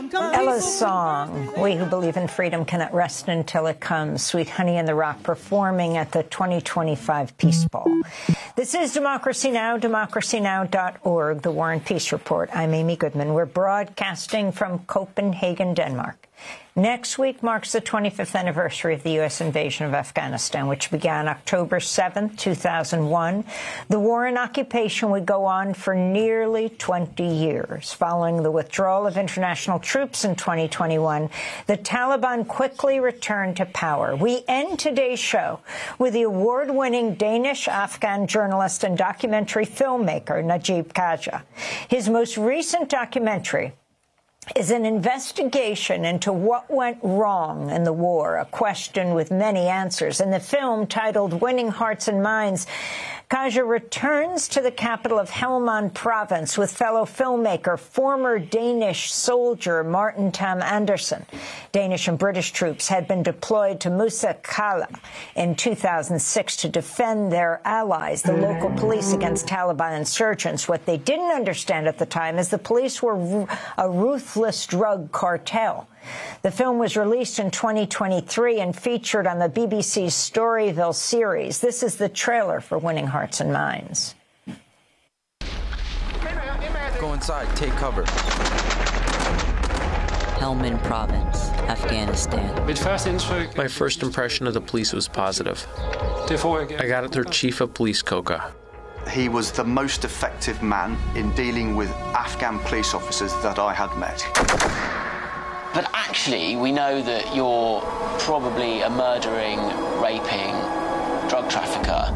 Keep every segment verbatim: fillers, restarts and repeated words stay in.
Ella's song, We Who Believe in Freedom Cannot Rest Until It Comes, Sweet Honey in the Rock, performing at the twenty twenty-five Peace Ball. This is Democracy Now!, democracy now dot org, the War and Peace Report. I'm Amy Goodman. We're broadcasting from Copenhagen, Denmark. Next week marks the twenty-fifth anniversary of the U S invasion of Afghanistan, which began October seventh, two thousand one. The war and occupation would go on for nearly twenty years. Following the withdrawal of international troops in twenty twenty-one, the Taliban quickly returned to power. We end today's show with the award-winning Danish-Afghan journalist and documentary filmmaker Najib Khaja. His most recent documentary is an investigation into what went wrong in the war, a question with many answers. In the film, titled Winning Hearts and Minds, Khaja returns to the capital of Helmand province with fellow filmmaker, former Danish soldier Martin Tam Andersen. Danish and British troops had been deployed to Musa Qala in two thousand six to defend their allies, the local police, against Taliban insurgents. What they didn't understand at the time is the police were a ruthless drug cartel. The film was released in twenty twenty-three and featured on the B B C's Storyville series. This is the trailer for Winning Hearts and Minds. Go inside, take cover. Helmand Province, Afghanistan. My first impression of the police was positive. I got at their chief of police, Koka. He was the most effective man in dealing with Afghan police officers that I had met. But actually, we know that you're probably a murdering, raping drug trafficker.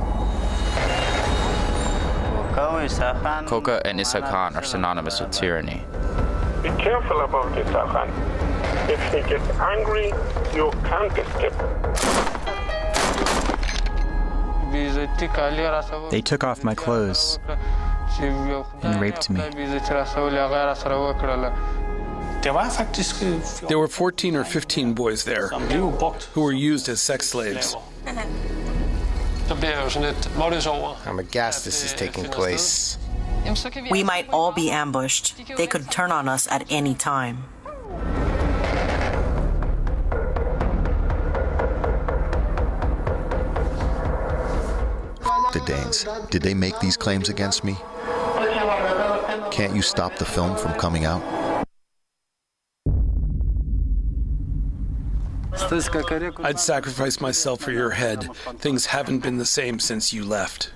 Koka and Issa Khan are synonymous with tyranny. Be careful about Issa Khan. If he gets angry, you can't escape. They took off my clothes and raped me. There were fourteen or fifteen boys there who were used as sex slaves. I'm aghast this is taking place. We might all be ambushed. They could turn on us at any time. The Danes, did they make these claims against me? Can't you stop the film from coming out? I'd sacrifice myself for your head. Things haven't been the same since you left.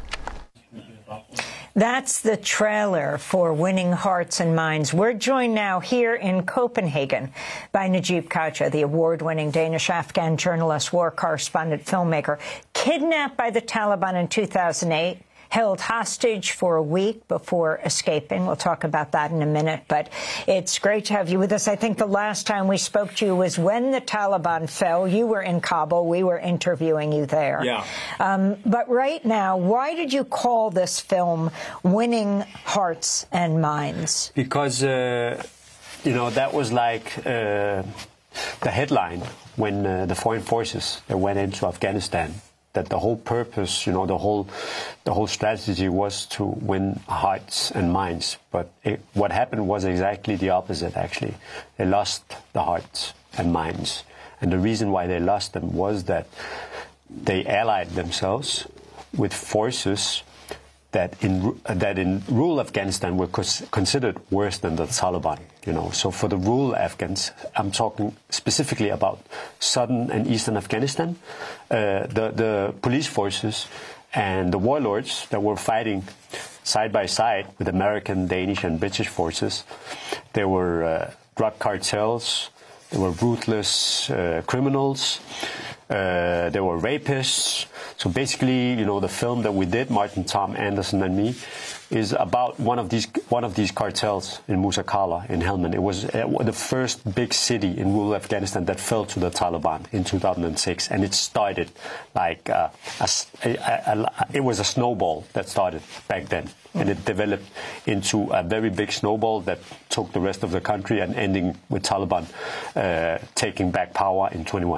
That's the trailer for Winning Hearts and Minds. We're joined now here in Copenhagen by Najib Khaja, the award-winning Danish-Afghan journalist, war correspondent, filmmaker, kidnapped by the Taliban in two thousand eight, held hostage for a week before escaping. We'll talk about that in a minute, but it's great to have you with us. I think the last time we spoke to you was when the Taliban fell. You were in Kabul. We were interviewing you there. Yeah. Um, but right now, why did you call this film Winning Hearts and Minds? Because, uh, you know, that was like uh, the headline when uh, the foreign forces that went into Afghanistan. That the whole purpose, you know, the whole, the whole strategy was to win hearts and minds. But it, what happened was exactly the opposite, actually. They lost the hearts and minds. And the reason why they lost them was that they allied themselves with forces that in that in rural Afghanistan were considered worse than the Taliban. You know, so for the rural Afghans, I'm talking specifically about southern and eastern Afghanistan, uh, the the police forces and the warlords that were fighting side by side with American, Danish, and British forces. There were uh, drug cartels. There were ruthless uh, criminals. Uh, there were rapists. So basically, you know, the film that we did, Martin Tam Andersen and me, is about one of these one of these cartels in Musa Qala in Helmand. It was uh, the first big city in rural Afghanistan that fell to the Taliban in two thousand six, and it started like uh, a, a, a, it was a snowball that started back then, and it developed into a very big snowball that took the rest of the country and ending with Taliban uh, taking back power in twenty-one.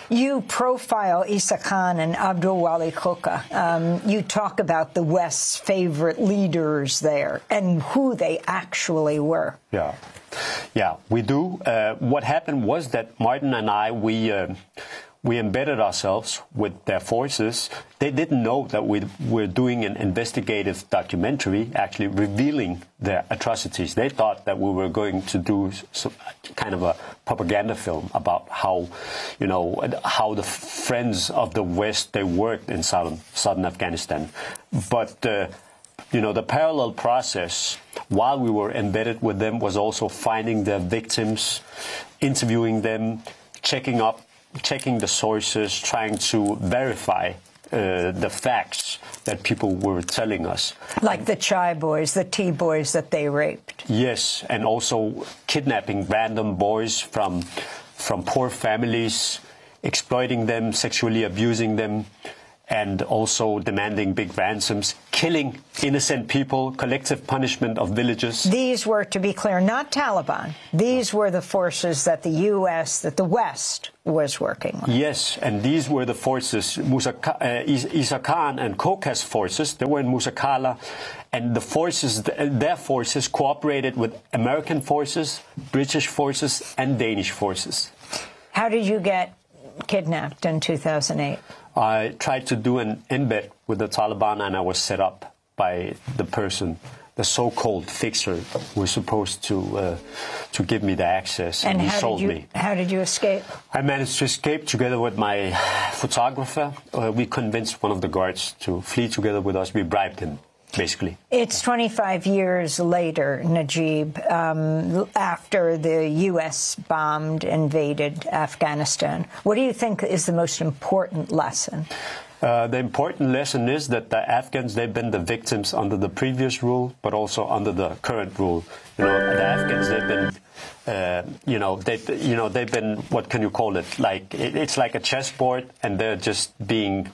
You profile Isa Khan and Abdul Wali Khoka. Um, you talk about the West's favorite leaders there and who they actually were. Yeah, yeah, we do. Uh, what happened was that Martin and I, we uh, we embedded ourselves with their forces. They didn't know that we were doing an investigative documentary, actually revealing their atrocities. They thought that we were going to do some kind of a propaganda film about how, you know, how the friends of the West, they worked in southern, southern Afghanistan. But, uh, you know, the parallel process while we were embedded with them was also finding their victims, interviewing them, checking up, checking the sources, trying to verify uh, the facts that people were telling us. Like the Chai boys, the T boys that they raped. Yes, and also kidnapping random boys from from poor families, exploiting them, sexually abusing them, and also demanding big ransoms, killing innocent people, collective punishment of villages. These were, to be clear, not Taliban. These were the forces that the U S, that the West was working with. Yes, and these were the forces, Musa, uh, Isa Khan and Khoka's forces. They were in Musa Qala, and the forces, their forces cooperated with American forces, British forces, and Danish forces. How did you get kidnapped in two thousand eight? I tried to do an embed with the Taliban, and I was set up by the person, the so-called fixer, who was supposed to uh, to give me the access, and, and he how sold did you, me. How did you escape? I managed to escape together with my photographer. Uh, we convinced one of the guards to flee together with us. We bribed him, basically. It's twenty-five years later, Najib, um, after the U S bombed, invaded Afghanistan. What do you think is the most important lesson? Uh, the important lesson is that the Afghans, they've been the victims under the previous rule, but also under the current rule. You know, the Afghans, they've been, uh, you know, they, you know, they've been, what can you call it? Like, it, it's like a chessboard, and they're just being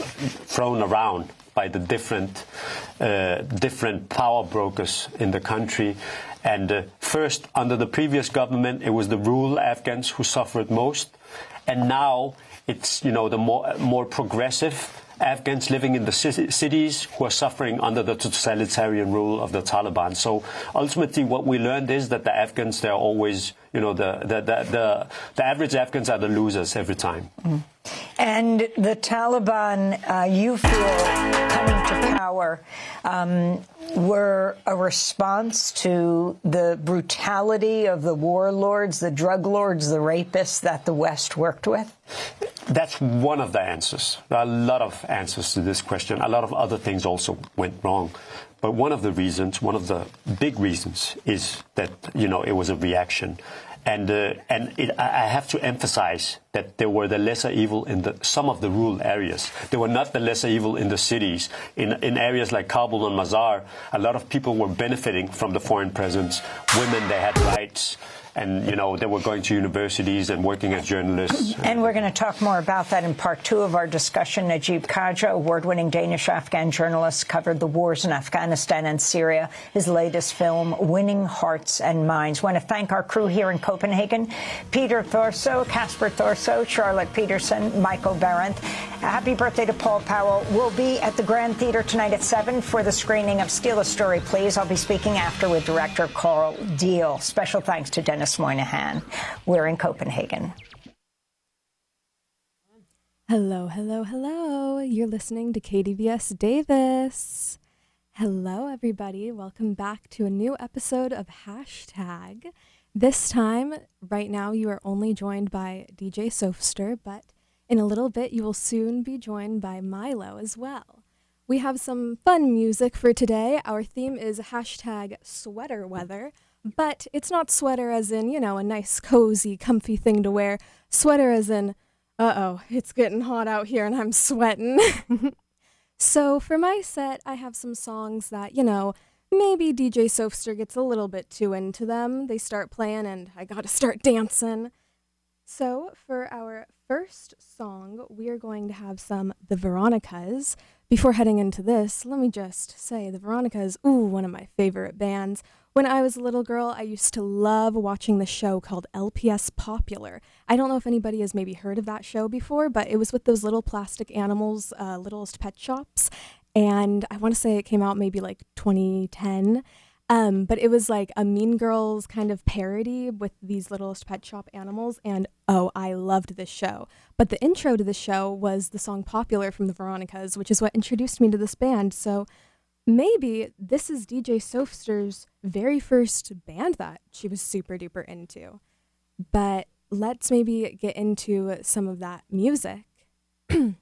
thrown around by the different, uh, different power brokers in the country. And uh, first, under the previous government, it was the rural Afghans who suffered most, and now it's, you know, the more more progressive Afghans living in the cities who are suffering under the totalitarian rule of the Taliban. So ultimately, what we learned is that the Afghans, they're always, you know, the the the the, the average Afghans are the losers every time. Mm. And the Taliban, uh, you feel, coming to power, um, were a response to the brutality of the warlords, the drug lords, the rapists that the West worked with? That's one of the answers. There are a lot of answers to this question. A lot of other things also went wrong. But one of the reasons, one of the big reasons, is that, you know, it was a reaction. And uh, and it, I have to emphasize that there were the lesser evil in the, some of the rural areas. They were not the lesser evil in the cities. In in areas like Kabul and Mazar, a lot of people were benefiting from the foreign presence. Women, they had rights. And, you know, they were going to universities and working as journalists. And we're going to talk more about that in part two of our discussion. Najib Khaja, award-winning Danish-Afghan journalist, covered the wars in Afghanistan and Syria. His latest film, Winning Hearts and Minds. I want to thank our crew here in Copenhagen. Peter Thorso, Casper Thorso, Charlotte Peterson, Michael Berendt. Happy birthday to Paul Powell. We'll be at the Grand Theater tonight at seven for the screening of Steal a Story, Please. I'll be speaking after with director Carl Deal. Special thanks to Dennis Moynihan. We're in Copenhagen. Hello, hello, hello. You're listening to K D V S Davis. Hello, everybody. Welcome back to a new episode of Hashtag. This time, right now, you are only joined by D J Sofster, but in a little bit, you will soon be joined by Milo as well. We have some fun music for today. Our theme is hashtag sweater weather. But it's not sweater as in, you know, a nice, cozy, comfy thing to wear. Sweater as in, uh-oh, it's getting hot out here and I'm sweating. So for my set, I have some songs that, you know, maybe D J Sofster gets a little bit too into them. They start playing and I gotta start dancing. So for our first song, we are going to have some The Veronicas. Before heading into this, let me just say The Veronicas, ooh, one of my favorite bands. When I was a little girl, I used to love watching the show called L P S Popular. I don't know if anybody has maybe heard of that show before, but it was with those little plastic animals, uh, Littlest Pet Shops. And I want to say it came out maybe like twenty ten. Um, but it was like a Mean Girls kind of parody with these Littlest Pet Shop animals. And oh, I loved this show. But the intro to the show was the song Popular from the Veronicas, which is what introduced me to this band. So maybe this is D J Sophster's very first band that she was super duper into. But let's maybe get into some of that music.